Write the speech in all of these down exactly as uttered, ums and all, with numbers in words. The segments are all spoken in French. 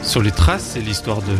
Sur les traces, c'est l'histoire de...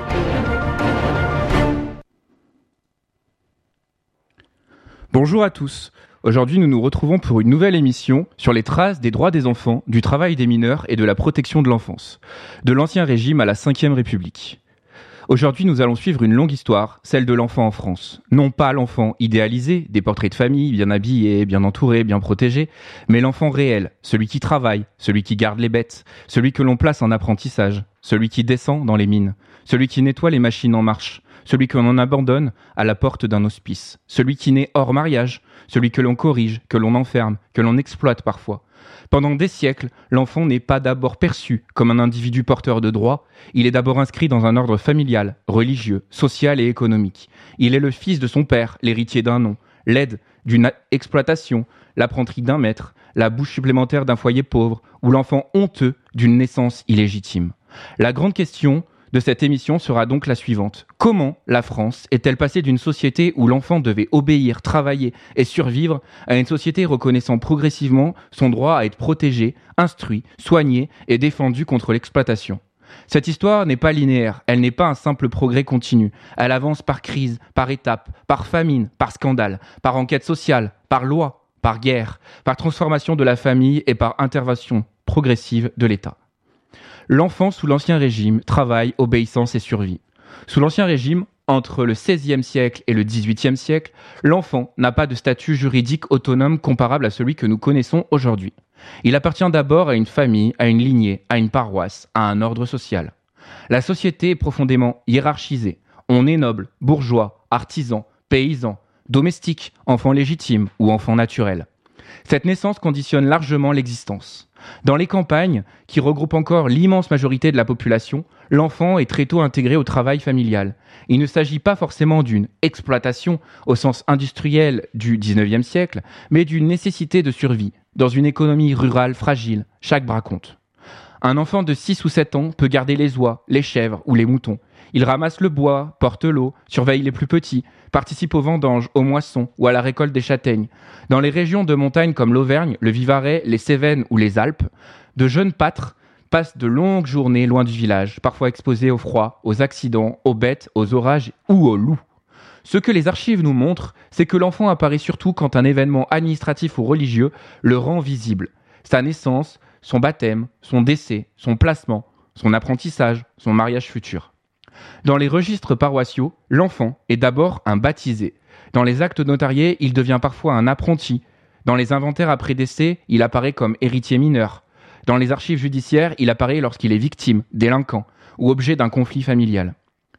Bonjour à tous. Aujourd'hui, nous nous retrouvons pour une nouvelle émission sur les traces des droits des enfants, du travail des mineurs et de la protection de l'enfance, de l'Ancien Régime à la Cinquième République. Aujourd'hui, nous allons suivre une longue histoire, celle de l'enfant en France. Non pas l'enfant idéalisé, des portraits de famille, bien habillé, bien entouré, bien protégé, mais l'enfant réel, celui qui travaille, celui qui garde les bêtes, celui que l'on place en apprentissage, celui qui descend dans les mines, celui qui nettoie les machines en marche, celui que l'on abandonne à la porte d'un hospice, celui qui naît hors mariage, celui que l'on corrige, que l'on enferme, que l'on exploite parfois. Pendant des siècles, l'enfant n'est pas d'abord perçu comme un individu porteur de droits, il est d'abord inscrit dans un ordre familial, religieux, social et économique. Il est le fils de son père, l'héritier d'un nom, l'aide d'une exploitation, l'apprenti d'un maître, la bouche supplémentaire d'un foyer pauvre, ou l'enfant honteux d'une naissance illégitime. La grande question de cette émission sera donc la suivante. Comment la France est-elle passée d'une société où l'enfant devait obéir, travailler et survivre à une société reconnaissant progressivement son droit à être protégé, instruit, soigné et défendu contre l'exploitation ? Cette histoire n'est pas linéaire, elle n'est pas un simple progrès continu. Elle avance par crise, par étapes, par famine, par scandale, par enquête sociale, par loi, par guerre, par transformation de la famille et par intervention progressive de l'État. L'enfant sous l'Ancien Régime travaille, obéissance et survie. Sous l'Ancien Régime, entre le seizième siècle et le dix-huitième siècle, l'enfant n'a pas de statut juridique autonome comparable à celui que nous connaissons aujourd'hui. Il appartient d'abord à une famille, à une lignée, à une paroisse, à un ordre social. La société est profondément hiérarchisée. On est noble, bourgeois, artisan, paysan, domestique, enfant légitime ou enfant naturel. Cette naissance conditionne largement l'existence. Dans les campagnes, qui regroupent encore l'immense majorité de la population, l'enfant est très tôt intégré au travail familial. Il ne s'agit pas forcément d'une exploitation au sens industriel du dix-neuvième siècle, mais d'une nécessité de survie. Dans une économie rurale fragile, chaque bras compte. Un enfant de six ou sept ans peut garder les oies, les chèvres ou les moutons. Il ramasse le bois, porte l'eau, surveille les plus petits, participe aux vendanges, aux moissons ou à la récolte des châtaignes. Dans les régions de montagne comme l'Auvergne, le Vivarais, les Cévennes ou les Alpes, de jeunes pâtres passent de longues journées loin du village, parfois exposés au froid, aux accidents, aux bêtes, aux orages ou aux loups. Ce que les archives nous montrent, c'est que l'enfant apparaît surtout quand un événement administratif ou religieux le rend visible. Sa naissance, son baptême, son décès, son placement, son apprentissage, son mariage futur. Dans les registres paroissiaux, l'enfant est d'abord un baptisé. Dans les actes notariés, il devient parfois un apprenti. Dans les inventaires après décès, il apparaît comme héritier mineur. Dans les archives judiciaires, il apparaît lorsqu'il est victime, délinquant ou objet d'un conflit familial.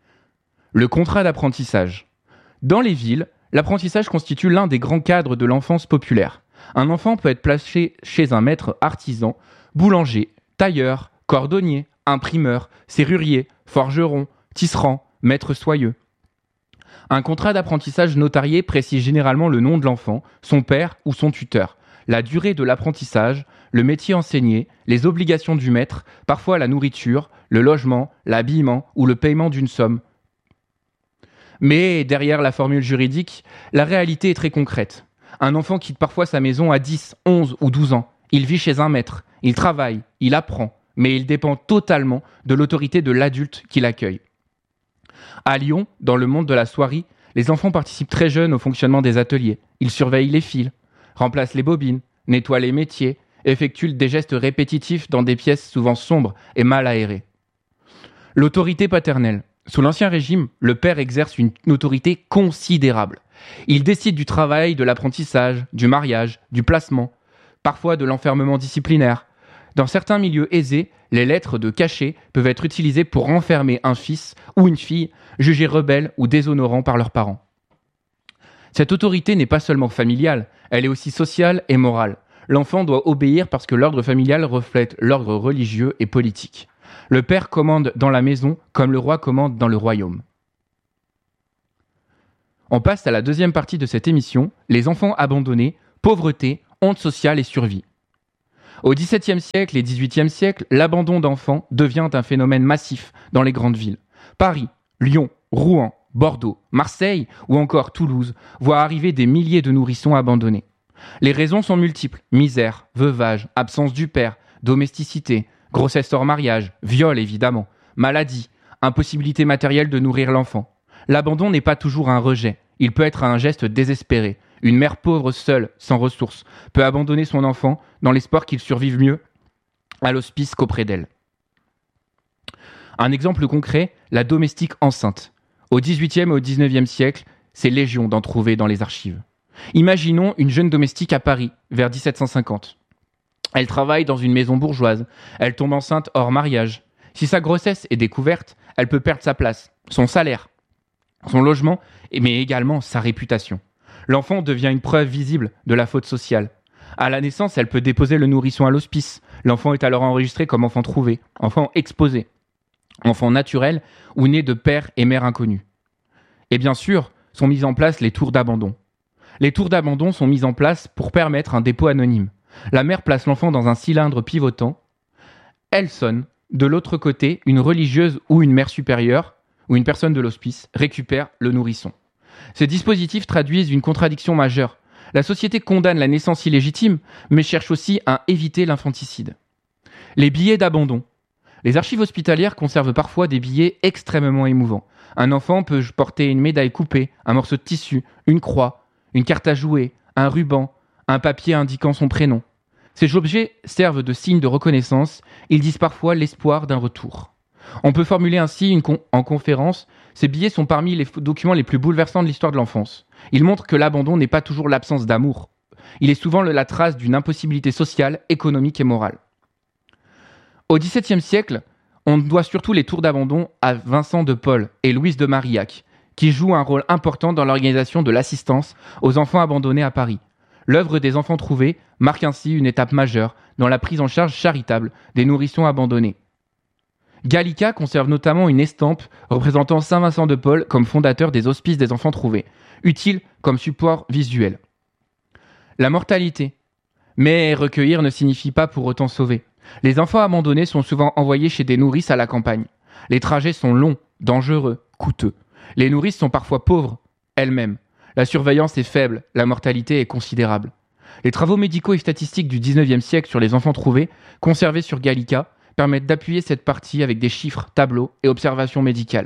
Le contrat d'apprentissage. Dans les villes, l'apprentissage constitue l'un des grands cadres de l'enfance populaire. Un enfant peut être placé chez un maître artisan, boulanger, tailleur, cordonnier, imprimeur, serrurier, forgeron, tisserand, maître soyeux. Un contrat d'apprentissage notarié précise généralement le nom de l'enfant, son père ou son tuteur, la durée de l'apprentissage, le métier enseigné, les obligations du maître, parfois la nourriture, le logement, l'habillement ou le paiement d'une somme. Mais derrière la formule juridique, la réalité est très concrète. Un enfant quitte parfois sa maison à dix, onze ou douze ans. Il vit chez un maître, il travaille, il apprend, mais il dépend totalement de l'autorité de l'adulte qui l'accueille. À Lyon, dans le monde de la soierie, les enfants participent très jeunes au fonctionnement des ateliers. Ils surveillent les fils, remplacent les bobines, nettoient les métiers, effectuent des gestes répétitifs dans des pièces souvent sombres et mal aérées. L'autorité paternelle. Sous l'Ancien Régime, le père exerce une autorité considérable. Il décide du travail, de l'apprentissage, du mariage, du placement, parfois de l'enfermement disciplinaire. Dans certains milieux aisés, les lettres de cachet peuvent être utilisées pour enfermer un fils ou une fille jugés rebelles ou déshonorants par leurs parents. Cette autorité n'est pas seulement familiale, elle est aussi sociale et morale. L'enfant doit obéir parce que l'ordre familial reflète l'ordre religieux et politique. Le père commande dans la maison comme le roi commande dans le royaume. On passe à la deuxième partie de cette émission, les enfants abandonnés, pauvreté, honte sociale et survie. Au dix-septième siècle et dix-huitième siècle, l'abandon d'enfants devient un phénomène massif dans les grandes villes. Paris, Lyon, Rouen, Bordeaux, Marseille ou encore Toulouse voient arriver des milliers de nourrissons abandonnés. Les raisons sont multiples. Misère, veuvage, absence du père, domesticité, grossesse hors mariage, viol évidemment, maladie, impossibilité matérielle de nourrir l'enfant. L'abandon n'est pas toujours un rejet, il peut être un geste désespéré. Une mère pauvre, seule, sans ressources, peut abandonner son enfant dans l'espoir qu'il survive mieux à l'hospice qu'auprès d'elle. Un exemple concret, la domestique enceinte. Au dix-huitième et au dix-neuvième siècle, c'est légion d'en trouver dans les archives. Imaginons une jeune domestique à Paris, vers dix-sept cent cinquante. Elle travaille dans une maison bourgeoise, elle tombe enceinte hors mariage. Si sa grossesse est découverte, elle peut perdre sa place, son salaire, son logement, mais également sa réputation. L'enfant devient une preuve visible de la faute sociale. À la naissance, elle peut déposer le nourrisson à l'hospice. L'enfant est alors enregistré comme enfant trouvé, enfant exposé, enfant naturel ou né de père et mère inconnus. Et bien sûr, sont mises en place les tours d'abandon. Les tours d'abandon sont mises en place pour permettre un dépôt anonyme. La mère place l'enfant dans un cylindre pivotant. Elle sonne. De l'autre côté, une religieuse ou une mère supérieure ou une personne de l'hospice récupère le nourrisson. Ces dispositifs traduisent une contradiction majeure. La société condamne la naissance illégitime, mais cherche aussi à éviter l'infanticide. Les billets d'abandon. Les archives hospitalières conservent parfois des billets extrêmement émouvants. Un enfant peut porter une médaille coupée, un morceau de tissu, une croix, une carte à jouer, un ruban, un papier indiquant son prénom. Ces objets servent de signe de reconnaissance, ils disent parfois l'espoir d'un retour. On peut formuler ainsi une con- en conférence, ces billets sont parmi les f- documents les plus bouleversants de l'histoire de l'enfance. Ils montrent que l'abandon n'est pas toujours l'absence d'amour. Il est souvent le- la trace d'une impossibilité sociale, économique et morale. Au dix-septième siècle, on doit surtout les tours d'abandon à Vincent de Paul et Louise de Marillac, qui jouent un rôle important dans l'organisation de l'assistance aux enfants abandonnés à Paris. L'œuvre des enfants trouvés marque ainsi une étape majeure dans la prise en charge charitable des nourrissons abandonnés. Gallica conserve notamment une estampe représentant Saint Vincent de Paul comme fondateur des hospices des enfants trouvés, utile comme support visuel. La mortalité. Mais recueillir ne signifie pas pour autant sauver. Les enfants abandonnés sont souvent envoyés chez des nourrices à la campagne. Les trajets sont longs, dangereux, coûteux. Les nourrices sont parfois pauvres, elles-mêmes. La surveillance est faible, la mortalité est considérable. Les travaux médicaux et statistiques du dix-neuvième siècle sur les enfants trouvés, conservés sur Gallica, permettent d'appuyer cette partie avec des chiffres, tableaux et observations médicales.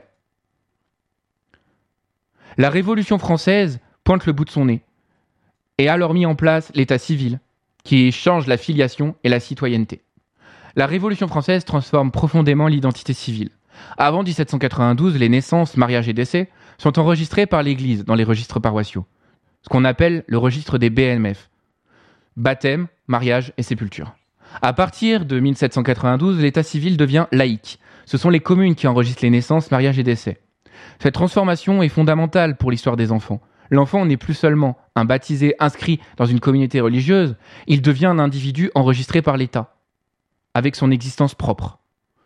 La Révolution française pointe le bout de son nez et a alors mis en place l'état civil, qui change la filiation et la citoyenneté. La Révolution française transforme profondément l'identité civile. Avant dix-sept cent quatre-vingt-douze, les naissances, mariages et décès sont enregistrés par l'Église dans les registres paroissiaux, ce qu'on appelle le registre des B M F, baptême, mariage et sépulture. À partir de mille sept cent quatre-vingt-douze, l'état civil devient laïque. Ce sont les communes qui enregistrent les naissances, mariages et décès. Cette transformation est fondamentale pour l'histoire des enfants. L'enfant n'est plus seulement un baptisé inscrit dans une communauté religieuse, il devient un individu enregistré par l'État, avec son existence propre.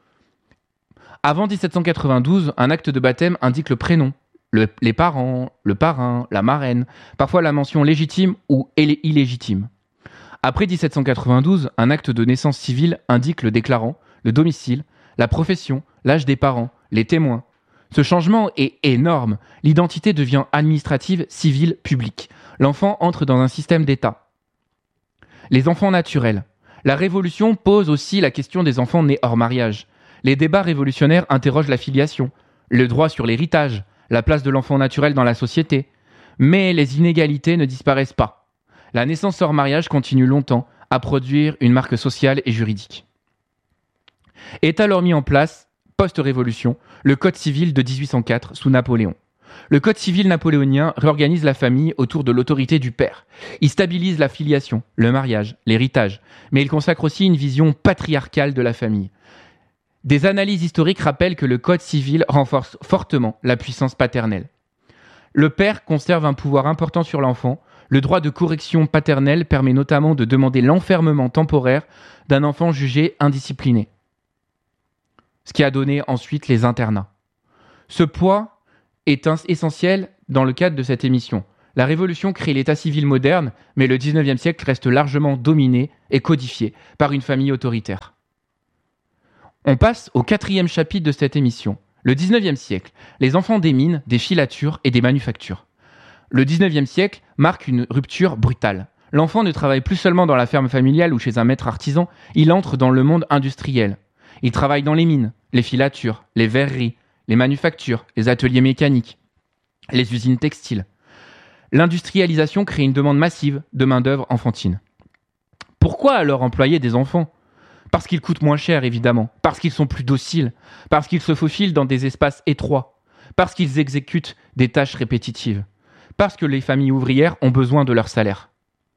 Avant dix-sept cent quatre-vingt-douze, un acte de baptême indique le prénom, le, les parents, le parrain, la marraine, parfois la mention légitime ou illégitime. Après dix-sept cent quatre-vingt-douze, un acte de naissance civile indique le déclarant, le domicile, la profession, l'âge des parents, les témoins. Ce changement est énorme. L'identité devient administrative, civile, publique. L'enfant entre dans un système d'État. Les enfants naturels. La Révolution pose aussi la question des enfants nés hors mariage. Les débats révolutionnaires interrogent la filiation, le droit sur l'héritage, la place de l'enfant naturel dans la société. Mais les inégalités ne disparaissent pas. La naissance hors mariage continue longtemps à produire une marque sociale et juridique. Est alors mis en place, post-révolution, le Code civil de dix-huit cent quatre sous Napoléon. Le Code civil napoléonien réorganise la famille autour de l'autorité du père. Il stabilise la filiation, le mariage, l'héritage, mais il consacre aussi une vision patriarcale de la famille. Des analyses historiques rappellent que le Code civil renforce fortement la puissance paternelle. Le père conserve un pouvoir important sur l'enfant. Le droit de correction paternelle permet notamment de demander l'enfermement temporaire d'un enfant jugé indiscipliné, ce qui a donné ensuite les internats. Ce poids est essentiel dans le cadre de cette émission. La Révolution crée l'état civil moderne, mais le dix-neuvième siècle reste largement dominé et codifié par une famille autoritaire. On passe au quatrième chapitre de cette émission. Le dix-neuvième siècle, les enfants des mines, des filatures et des manufactures. Le dix-neuvième siècle marque une rupture brutale. L'enfant ne travaille plus seulement dans la ferme familiale ou chez un maître artisan, il entre dans le monde industriel. Ils travaillent dans les mines, les filatures, les verreries, les manufactures, les ateliers mécaniques, les usines textiles. L'industrialisation crée une demande massive de main-d'œuvre enfantine. Pourquoi alors employer des enfants ? Parce qu'ils coûtent moins cher, évidemment, parce qu'ils sont plus dociles, parce qu'ils se faufilent dans des espaces étroits, parce qu'ils exécutent des tâches répétitives, parce que les familles ouvrières ont besoin de leur salaire.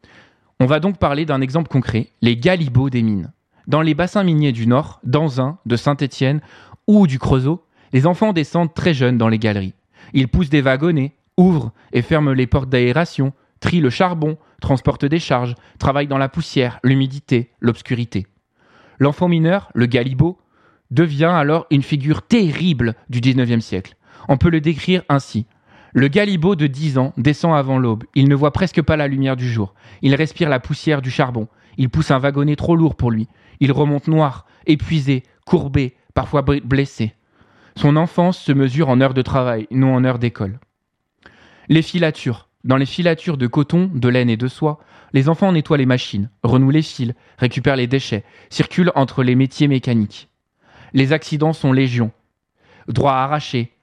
On va donc parler d'un exemple concret, les galibots des mines. Dans les bassins miniers du Nord, d'Anzin, de Saint-Étienne ou du Creusot, les enfants descendent très jeunes dans les galeries. Ils poussent des wagonnets, ouvrent et ferment les portes d'aération, trient le charbon, transportent des charges, travaillent dans la poussière, l'humidité, l'obscurité. L'enfant mineur, le galibot, devient alors une figure terrible du dix-neuvième siècle. On peut le décrire ainsi. Le galibot de dix ans descend avant l'aube. Il ne voit presque pas la lumière du jour. Il respire la poussière du charbon. Il pousse un wagonnet trop lourd pour lui. Il remonte noir, épuisé, courbé, parfois blessé. Son enfance se mesure en heures de travail, non en heures d'école. Les filatures. Dans les filatures de coton, de laine et de soie, les enfants nettoient les machines, renouent les fils, récupèrent les déchets, circulent entre les métiers mécaniques. Les accidents sont légion. Droits arrachés,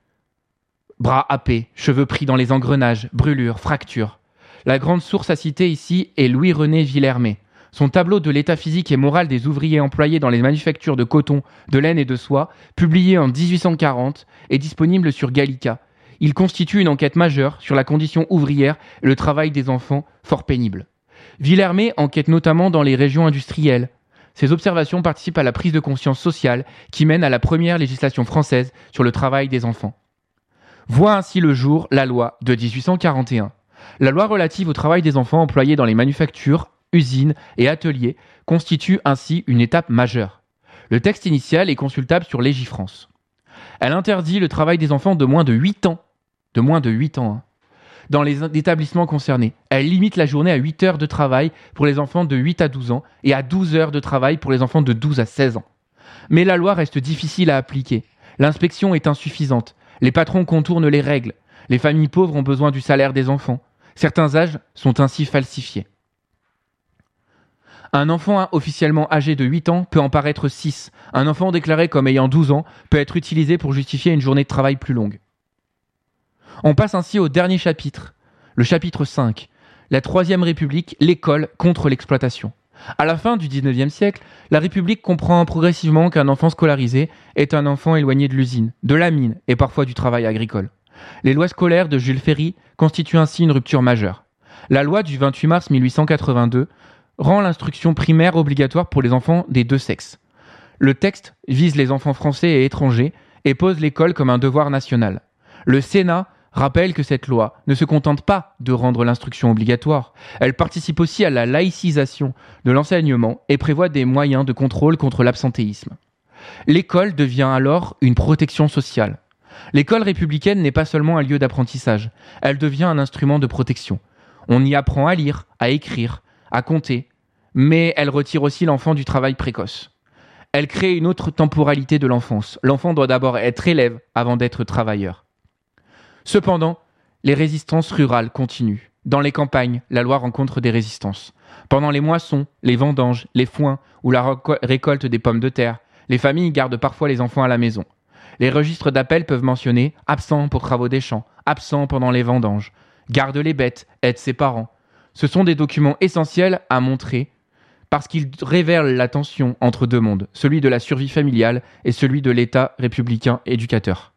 bras happés, cheveux pris dans les engrenages, brûlures, fractures. La grande source à citer ici est Louis-René Villermé. Son tableau de l'état physique et moral des ouvriers employés dans les manufactures de coton, de laine et de soie, publié en dix-huit cent quarante, est disponible sur Gallica. Il constitue une enquête majeure sur la condition ouvrière et le travail des enfants, fort pénible. Villermé enquête notamment dans les régions industrielles. Ses observations participent à la prise de conscience sociale qui mène à la première législation française sur le travail des enfants. Voit ainsi le jour la loi de dix-huit cent quarante et un. La loi relative au travail des enfants employés dans les manufactures, usines et ateliers constitue ainsi une étape majeure. Le texte initial est consultable sur Légifrance. Elle interdit le travail des enfants de moins de huit ans. De moins de huit ans. Hein. Dans les établissements concernés. Elle limite la journée à huit heures de travail pour les enfants de huit à douze ans et à douze heures de travail pour les enfants de douze à seize ans. Mais la loi reste difficile à appliquer. L'inspection est insuffisante. Les patrons contournent les règles. Les familles pauvres ont besoin du salaire des enfants. Certains âges sont ainsi falsifiés. Un enfant officiellement âgé de huit ans peut en paraître six. Un enfant déclaré comme ayant douze ans peut être utilisé pour justifier une journée de travail plus longue. On passe ainsi au dernier chapitre, le chapitre cinq, la Troisième République, l'école contre l'exploitation. À la fin du dix-neuvième siècle, la République comprend progressivement qu'un enfant scolarisé est un enfant éloigné de l'usine, de la mine et parfois du travail agricole. Les lois scolaires de Jules Ferry constituent ainsi une rupture majeure. La loi du vingt-huit mars mille huit cent quatre-vingt-deux rend l'instruction primaire obligatoire pour les enfants des deux sexes. Le texte vise les enfants français et étrangers et pose l'école comme un devoir national. Le Sénat rappelle que cette loi ne se contente pas de rendre l'instruction obligatoire, elle participe aussi à la laïcisation de l'enseignement et prévoit des moyens de contrôle contre l'absentéisme. L'école devient alors une protection sociale. L'école républicaine n'est pas seulement un lieu d'apprentissage, elle devient un instrument de protection. On y apprend à lire, à écrire, à compter, mais elle retire aussi l'enfant du travail précoce. Elle crée une autre temporalité de l'enfance. L'enfant doit d'abord être élève avant d'être travailleur. Cependant, les résistances rurales continuent. Dans les campagnes, la loi rencontre des résistances. Pendant les moissons, les vendanges, les foins ou la reco- récolte des pommes de terre, les familles gardent parfois les enfants à la maison. Les registres d'appel peuvent mentionner « absent pour travaux des champs »,« absent pendant les vendanges »,« garde les bêtes »,« aide ses parents ». Ce sont des documents essentiels à montrer parce qu'ils révèlent la tension entre deux mondes, celui de la survie familiale et celui de l'État républicain éducateur.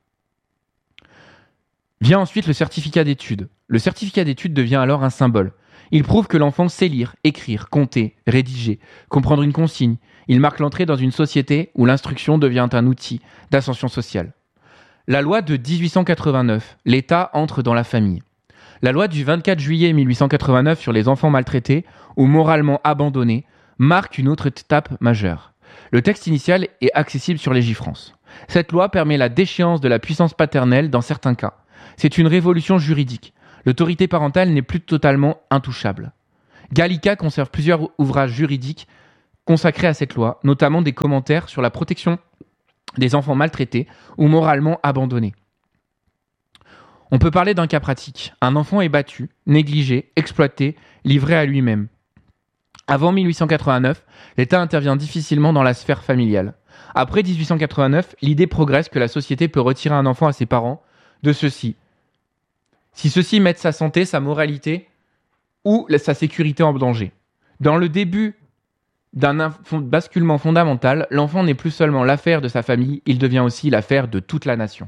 Vient ensuite le certificat d'études. Le certificat d'études devient alors un symbole. Il prouve que l'enfant sait lire, écrire, compter, rédiger, comprendre une consigne. Il marque l'entrée dans une société où l'instruction devient un outil d'ascension sociale. La loi de dix-huit cent quatre-vingt-neuf, l'État entre dans la famille. La loi du vingt-quatre juillet mille huit cent quatre-vingt-neuf sur les enfants maltraités ou moralement abandonnés marque une autre étape majeure. Le texte initial est accessible sur Légifrance. Cette loi permet la déchéance de la puissance paternelle dans certains cas. C'est une révolution juridique. L'autorité parentale n'est plus totalement intouchable. Gallica conserve plusieurs ouvrages juridiques consacrés à cette loi, notamment des commentaires sur la protection des enfants maltraités ou moralement abandonnés. On peut parler d'un cas pratique. Un enfant est battu, négligé, exploité, livré à lui-même. Avant mille huit cent quatre-vingt-neuf, l'État intervient difficilement dans la sphère familiale. Après dix-huit cent quatre-vingt-neuf, l'idée progresse que la société peut retirer un enfant à ses parents de ceux-ci. Si ceux-ci mettent sa santé, sa moralité ou sa sécurité en danger. Dans le début d'un inf- basculement fondamental, l'enfant n'est plus seulement l'affaire de sa famille, il devient aussi l'affaire de toute la nation.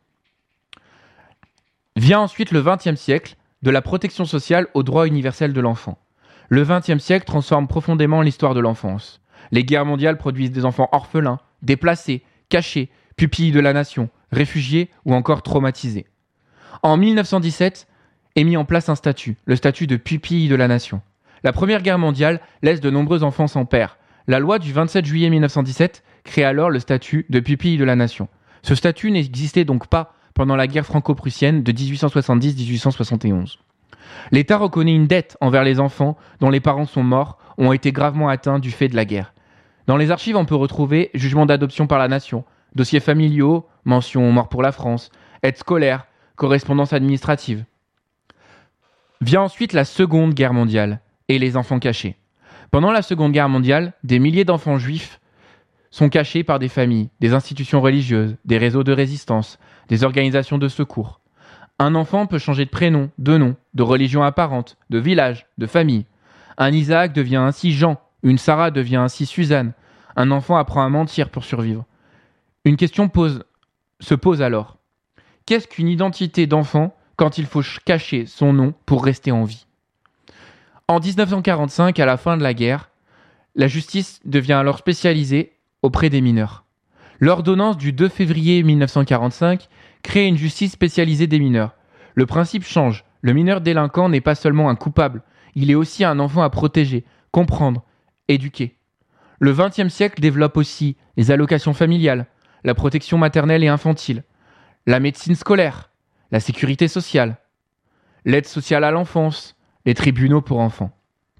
Vient ensuite le vingtième siècle, de la protection sociale au droit universel de l'enfant. Le vingtième siècle transforme profondément l'histoire de l'enfance. Les guerres mondiales produisent des enfants orphelins, déplacés, cachés, pupilles de la nation, réfugiés ou encore traumatisés. En mille neuf cent dix-sept est mis en place un statut, le statut de pupille de la nation. La Première Guerre mondiale laisse de nombreux enfants sans père. La loi du vingt-sept juillet mille neuf cent dix-sept crée alors le statut de pupille de la nation. Ce statut n'existait donc pas pendant la guerre franco-prussienne de dix-huit cent soixante-dix à dix-huit cent soixante et onze. L'État reconnaît une dette envers les enfants dont les parents sont morts ou ont été gravement atteints du fait de la guerre. Dans les archives, on peut retrouver jugement d'adoption par la nation, dossiers familiaux, mention mort pour la France, aide scolaire, correspondance administrative. Vient ensuite la Seconde Guerre mondiale et les enfants cachés. Pendant la Seconde Guerre mondiale, des milliers d'enfants juifs sont cachés par des familles, des institutions religieuses, des réseaux de résistance, des organisations de secours. Un enfant peut changer de prénom, de nom, de religion apparente, de village, de famille. Un Isaac devient ainsi Jean, une Sarah devient ainsi Suzanne. Un enfant apprend à mentir pour survivre. Une question pose, se pose alors. Qu'est-ce qu'une identité d'enfant quand il faut cacher son nom pour rester en vie ? En dix-neuf cent quarante-cinq, à la fin de la guerre, la justice devient alors spécialisée auprès des mineurs. L'ordonnance du deux février mille neuf cent quarante-cinq crée une justice spécialisée des mineurs. Le principe change. Le mineur délinquant n'est pas seulement un coupable, il est aussi un enfant à protéger, comprendre, éduquer. Le vingtième siècle développe aussi les allocations familiales, la protection maternelle et infantile, la médecine scolaire, la sécurité sociale, l'aide sociale à l'enfance, les tribunaux pour enfants.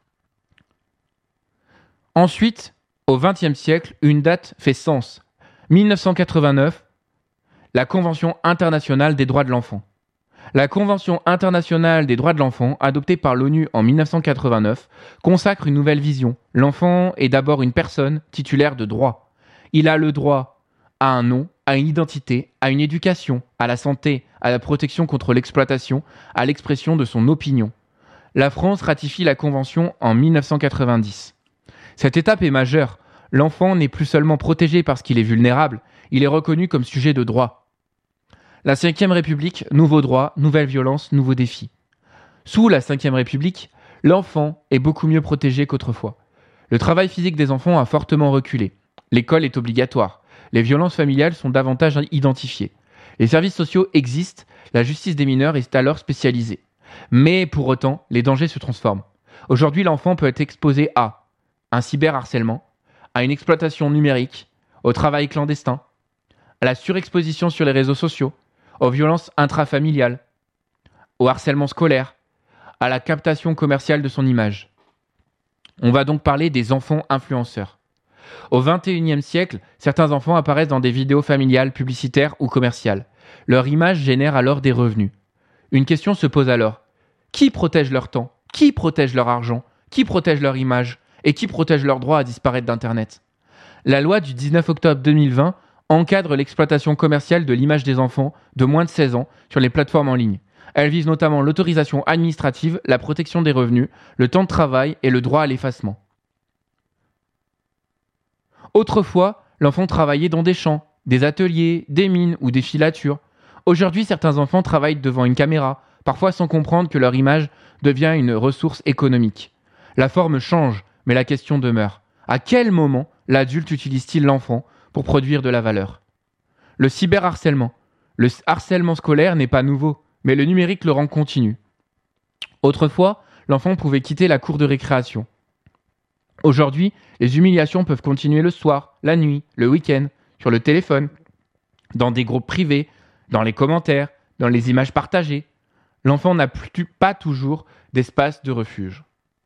Ensuite, au vingtième siècle, une date fait sens. mille neuf cent quatre-vingt-neuf, la Convention internationale des droits de l'enfant. La Convention internationale des droits de l'enfant, adoptée par l'ONU en mille neuf cent quatre-vingt-neuf, consacre une nouvelle vision. L'enfant est d'abord une personne titulaire de droits. Il a le droit à un nom, à une identité, à une éducation, à la santé, à la protection contre l'exploitation, à l'expression de son opinion. La France ratifie la Convention en mille neuf cent quatre-vingt-dix. Cette étape est majeure. L'enfant n'est plus seulement protégé parce qu'il est vulnérable, il est reconnu comme sujet de droit. La cinquième République, nouveaux droits, nouvelles violences, nouveaux défis. Sous la cinquième République, l'enfant est beaucoup mieux protégé qu'autrefois. Le travail physique des enfants a fortement reculé. L'école est obligatoire. Les violences familiales sont davantage identifiées. Les services sociaux existent, la justice des mineurs est alors spécialisée. Mais pour autant, les dangers se transforment. Aujourd'hui, l'enfant peut être exposé à un cyberharcèlement, à une exploitation numérique, au travail clandestin, à la surexposition sur les réseaux sociaux, aux violences intrafamiliales, au harcèlement scolaire, à la captation commerciale de son image. On va donc parler des enfants influenceurs. Au vingt et unième siècle, certains enfants apparaissent dans des vidéos familiales, publicitaires ou commerciales. Leur image génère alors des revenus. Une question se pose alors. Qui protège leur temps ? Qui protège leur argent ? Qui protège leur image ? Et qui protège leur droit à disparaître d'Internet ? La loi du dix-neuf octobre deux mille vingt encadre l'exploitation commerciale de l'image des enfants de moins de seize ans sur les plateformes en ligne. Elle vise notamment l'autorisation administrative, la protection des revenus, le temps de travail et le droit à l'effacement. Autrefois, l'enfant travaillait dans des champs, des ateliers, des mines ou des filatures. Aujourd'hui, certains enfants travaillent devant une caméra, parfois sans comprendre que leur image devient une ressource économique. La forme change, mais la question demeure. À quel moment l'adulte utilise-t-il l'enfant pour produire de la valeur ? Le cyberharcèlement. Le harcèlement scolaire n'est pas nouveau, mais le numérique le rend continu. Autrefois, l'enfant pouvait quitter la cour de récréation. Aujourd'hui, les humiliations peuvent continuer le soir, la nuit, le week-end, sur le téléphone, dans des groupes privés, dans les commentaires, dans les images partagées. L'enfant n'a plus, pas toujours d'espace de refuge.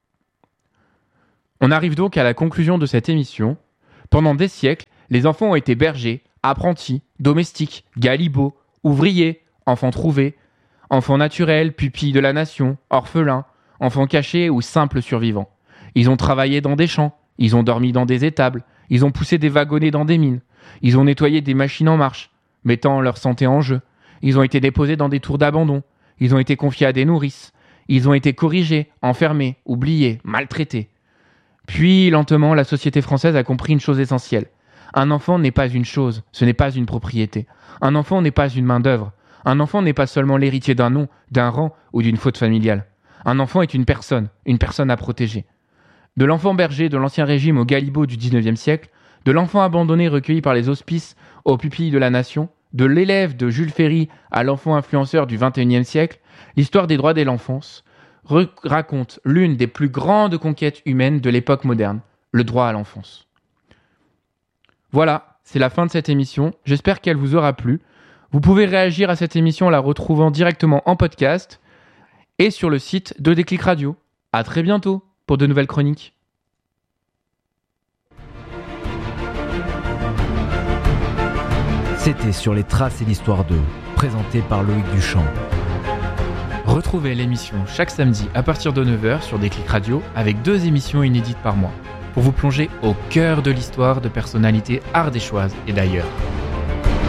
On arrive donc à la conclusion de cette émission. Pendant des siècles, les enfants ont été bergers, apprentis, domestiques, galibots, ouvriers, enfants trouvés, enfants naturels, pupilles de la nation, orphelins, enfants cachés ou simples survivants. Ils ont travaillé dans des champs, ils ont dormi dans des étables, Ils ont poussé des wagonnets dans des mines. Ils ont nettoyé des machines en marche, mettant leur santé en jeu. Ils ont été déposés dans des tours d'abandon. Ils ont été confiés à des nourrices. Ils ont été corrigés, enfermés, oubliés, maltraités. Puis, lentement, la société française a compris une chose essentielle. Un enfant n'est pas une chose, ce n'est pas une propriété. Un enfant n'est pas une main-d'œuvre. Un enfant n'est pas seulement l'héritier d'un nom, d'un rang ou d'une faute familiale. Un enfant est une personne, une personne à protéger. De l'enfant berger de l'Ancien Régime au Galibo du dix-neuvième siècle, de l'enfant abandonné recueilli par les hospices aux pupilles de la nation, de l'élève de Jules Ferry à l'enfant influenceur du vingt et unième siècle, l'histoire des droits de l'enfance re- raconte l'une des plus grandes conquêtes humaines de l'époque moderne, le droit à l'enfance. Voilà, c'est la fin de cette émission. J'espère qu'elle vous aura plu. Vous pouvez réagir à cette émission en la retrouvant directement en podcast et sur le site de Déclic Radio. À très bientôt pour de nouvelles chroniques. C'était Sur les traces et l'histoire d'eux, présenté par Loïc Duchamp. Retrouvez l'émission chaque samedi à partir de neuf heures sur Déclic Radio avec deux émissions inédites par mois pour vous plonger au cœur de l'histoire de personnalités ardéchoises et d'ailleurs.